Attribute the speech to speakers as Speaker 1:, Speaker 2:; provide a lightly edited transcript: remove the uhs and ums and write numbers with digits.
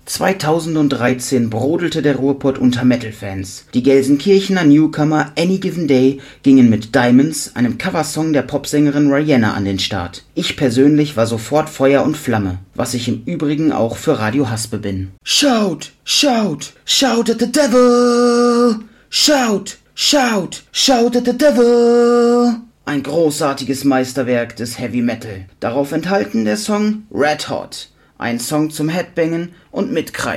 Speaker 1: 2013 brodelte der Ruhrpott unter Metal-Fans. Die Gelsenkirchener Newcomer Any Given Day gingen mit Diamonds, einem Coversong der Popsängerin Rihanna, an den Start. Ich persönlich war sofort Feuer und Flamme, was ich im Übrigen auch für Radio Haspe bin. Shout, shout, shout at the devil! Shout, shout, shout at the devil! Ein großartiges Meisterwerk des Heavy Metal. Darauf enthalten der Song Red Hot. Ein Song zum Headbangen und Mitkreischen.